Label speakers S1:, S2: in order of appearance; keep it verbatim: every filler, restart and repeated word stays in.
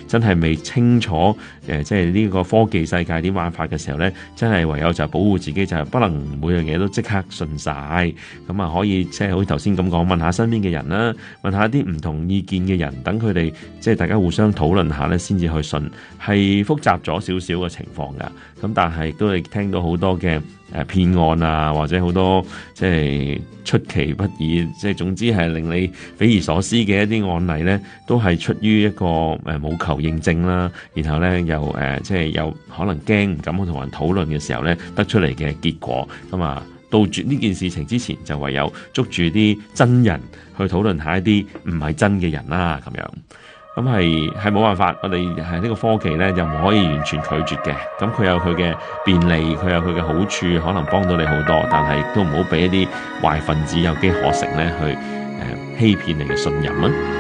S1: 真係未清楚誒，即係呢個科技世界點玩法嘅時候咧，真係唯有就保護自己，就係不能每樣嘢都即刻信晒。咁啊，可以即係好似頭先咁講，問下身邊嘅人啦，問下啲唔同意見嘅人，等佢哋即係大家互相討論下咧，先至去信。係複雜咗少少嘅情況噶，咁但係都係聽到好多嘅誒騙案啊，或者好多即係出其不意，即係總之係令你匪夷所思嘅一啲案例咧，都係出於一個誒冇求認證啦，然後咧又誒即係又可能驚唔敢去同人討論嘅時候咧，得出嚟嘅結果。咁啊，杜絕呢件事情之前，就唯有捉住啲真人去討論下一啲唔係真嘅人啦，咁樣。咁係係冇辦法，我哋係呢個科技咧，又唔可以完全拒絕嘅。咁佢有佢嘅便利，佢有佢嘅好處，可能幫到你好多，但係亦都唔好俾一啲壞分子有機可乘咧，去誒欺騙你嘅信任啊！